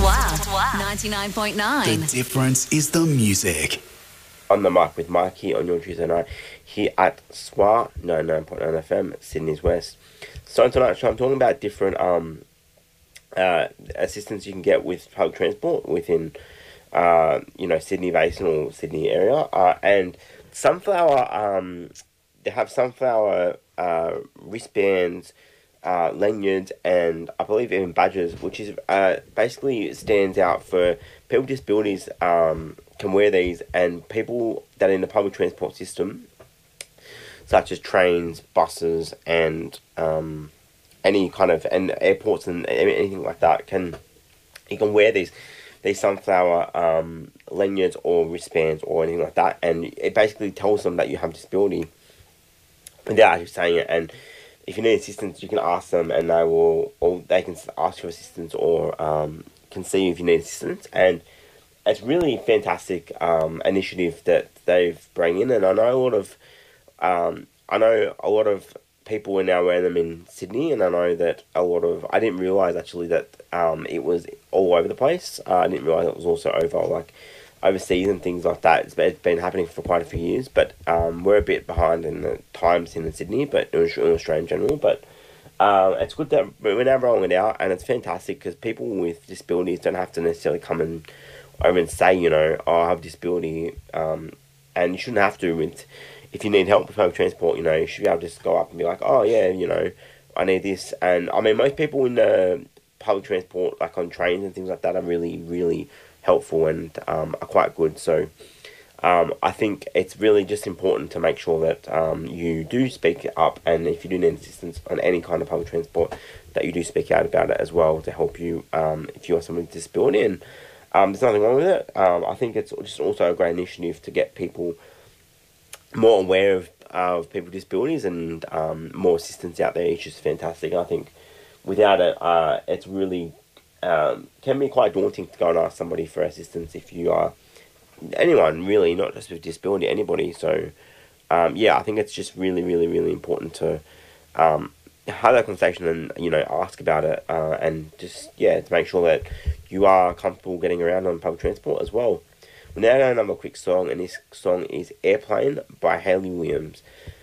Twa 99.9. The difference is the music. On the mic with Mike here on your Tuesday night here at SWA 99.9 FM, Sydney's West. So tonight, I'm talking about different assistance you can get with public transport within Sydney Basin or Sydney area. And Sunflower, they have Sunflower wristbands, lanyards, and I believe even badges, which is basically stands out for people with disabilities. Can wear these, and people that are in the public transport system, such as trains, buses, and any kind of, and airports and anything like that, you can wear these sunflower lanyards or wristbands or anything like that, and it basically tells them that you have disability without actually saying it. And if you need assistance, you can ask them, and they can ask for assistance or can see if you need assistance. And it's really fantastic initiative that they've bring in, and I know a lot of people are now wearing them in Sydney, and I know that I didn't realise actually that it was all over the place. I didn't realise it was also overseas and things like that. It's been happening for quite a few years, but we're a bit behind in the times in Sydney, but in Australia in general. But it's good that we're now rolling it out, and it's fantastic because people with disabilities don't have to necessarily come and over and say, I have a disability, and you shouldn't have to. If you need help with public transport, you should be able to just go up and be like, oh yeah, I need this. And I mean, most people in the public transport, like on trains and things like that, are really, really helpful and are quite good. So I think it's really just important to make sure that you do speak up, and if you do need assistance on any kind of public transport, that you do speak out about it as well to help you if you are someone with a disability. And there's nothing wrong with it. I think it's just also a great initiative to get people more aware of people with disabilities and more assistance out there. It's just fantastic. I think without it, it's really can be quite daunting to go and ask somebody for assistance if you are anyone really, not just with disability, anybody. So I think it's just really, really, really important to have that conversation and ask about it and just to make sure that you are comfortable getting around on public transport as well. We're now going to another quick song, and this song is Airplane by Hayley Williams.